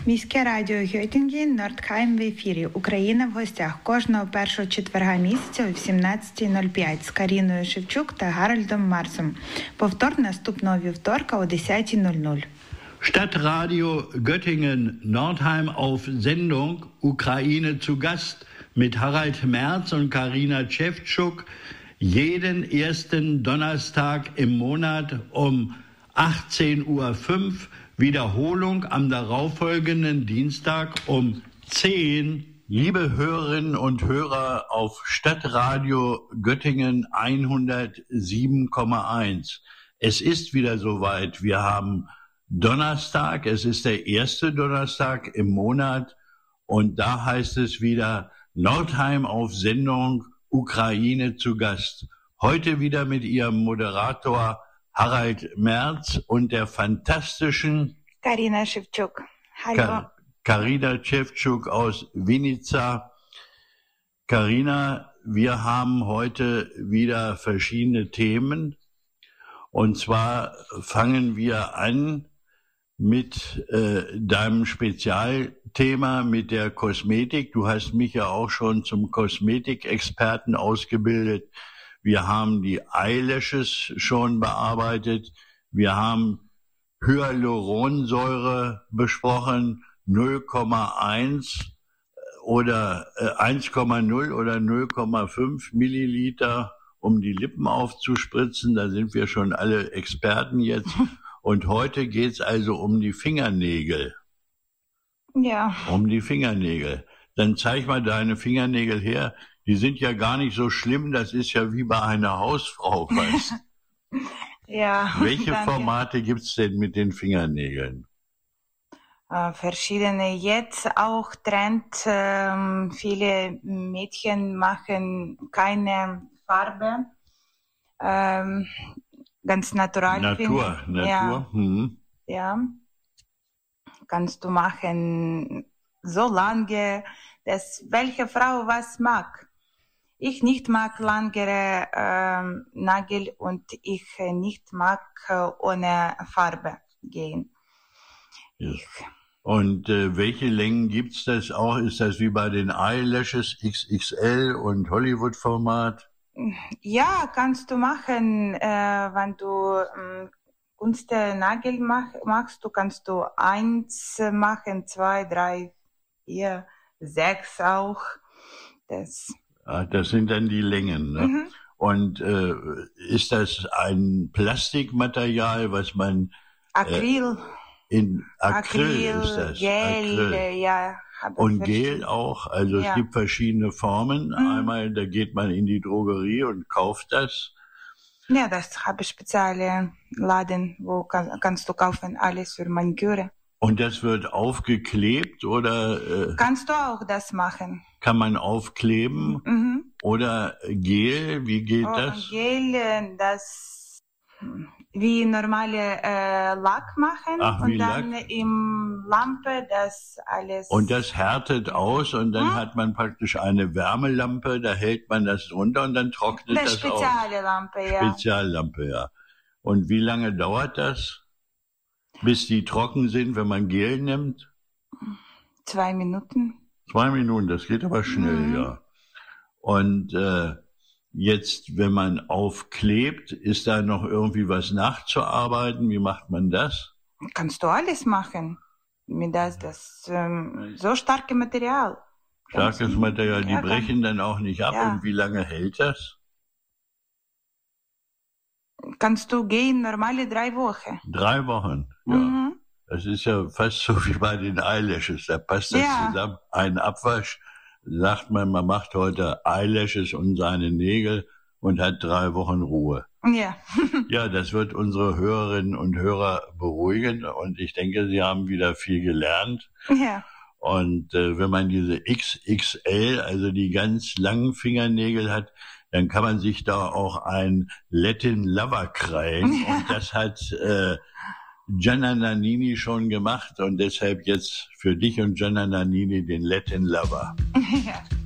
Міське радіо Гьотінген, Нордхайм в ефірі. Україна в гостях кожного першого четверга місяця о 17:05 з Каріною Шевчук та Гарольдом Марсом. Повтор наступного вівторка о 10:00. Stadtradio Göttingen, Nordheim auf Sendung, Ukraine zu Gast mit Harald Merz und Karina Szewczuk jeden ersten Donnerstag im Monat um 18:05 Uhr, Wiederholung am darauffolgenden Dienstag um 10 Uhr. Liebe Hörerinnen und Hörer auf Stadtradio Göttingen 107,1. Es ist wieder soweit. Wir haben Donnerstag, es ist der erste Donnerstag im Monat und da heißt es wieder Nordheim auf Sendung, Ukraine zu Gast. Heute wieder mit ihrem Moderator Harald Merz und der fantastischen Karina Szewczuk. Hallo. Karina Szewczuk aus Vinica. Karina, wir haben heute wieder verschiedene Themen. Und zwar fangen wir an mit deinem Spezialthema, mit der Kosmetik. Du hast mich ja auch schon zum Kosmetikexperten ausgebildet. Wir haben die Eyelashes schon bearbeitet. Wir haben Hyaluronsäure besprochen, 0,1 oder 1,0 oder 0,5 Milliliter, um die Lippen aufzuspritzen. Da sind wir schon alle Experten jetzt. Und heute geht's also um die Fingernägel. Ja. Um die Fingernägel. Dann zeig mal deine Fingernägel her. Die sind ja gar nicht so schlimm. Das ist ja wie bei einer Hausfrau, weißt du? Ja. Welche Formate gibt's denn mit den Fingernägeln? Verschiedene. Jetzt auch Trend. Viele Mädchen machen keine Farbe. Ganz natural. Natur. Ja. Mhm. Ja. Kannst du machen so lange, dass welche Frau was mag. Ich nicht mag langere Nagel und ich nicht mag ohne Farbe gehen. Ja. Und welche Längen gibt's das auch? Ist das wie bei den Eyelashes XXL und Hollywood-Format? Ja, kannst du machen, wenn du Kunstnagel machst, kannst du 1 machen, 2, 3, 4, 6 auch. Das sind dann die Längen, ne? Mhm. Und ist das ein Plastikmaterial, was man... Acryl. In Acryl ist das. Gel, ja. Und Gel auch, also Ja. es gibt verschiedene Formen. Einmal, da geht man in die Drogerie und kauft das. Ja, das habe ich spezielle Laden, wo kannst du kaufen, alles für Maniküre. Und das wird aufgeklebt oder Kannst du auch das machen? kann man aufkleben? Mhm. Oder Gel, wie geht das? Gel, das wie normale Lack machen. Ach, wie und dann Lack? im Lampe das alles. Und das härtet aus und dann hat man praktisch eine Wärmelampe, da hält man das runter und dann trocknet das das aus. spezielle Lampe, ja. Speziallampe, ja. Und wie lange dauert das, bis die trocken sind, wenn man Gel nimmt? 2 Minuten. 2 Minuten, das geht aber schnell, ja. Und jetzt, wenn man aufklebt, ist da noch irgendwie was nachzuarbeiten? Wie macht man das? Kannst du alles machen. Mit das so starke Material. Starkes Material, die Ja, brechen dann auch nicht ab. Ja. Und wie lange hält das? Kannst du gehen normale 3 Wochen. 3 Wochen, ja. Mhm. Das ist ja fast so wie bei den Eyelashes. Da passt das Ja. zusammen. Ein Abwasch, sagt man macht heute Eyelashes und seine Nägel und hat 3 Wochen Ruhe. Ja. Ja, das wird unsere Hörerinnen und Hörer beruhigen und ich denke, sie haben wieder viel gelernt. Ja. Und wenn man diese XXL, also die ganz langen Fingernägel hat, dann kann man sich da auch ein Latin Lover krallen. Ja. Und das hat Gianna Nannini schon gemacht und deshalb jetzt für dich und Gianna Nannini den Latin Lover. Ja.